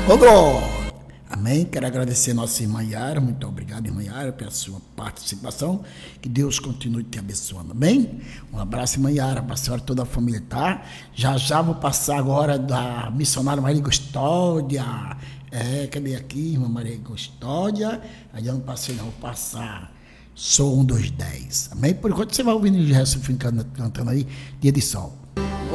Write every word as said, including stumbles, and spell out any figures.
Ô, glória! Amém? Quero agradecer a nossa irmã Yara. Muito obrigado, irmã Yara, pela sua participação. Que Deus continue te abençoando. Amém? Um abraço, irmã Yara, para a senhora e toda a família, tá? Já já vou passar agora da missionária Maria Custódia. É, cadê aqui, irmã Maria Custódia? Aí eu não passei, não. Vou passar. Sou um dos dez. Amém? Por enquanto você vai ouvindo o Gerson cantando aí, dia de sol.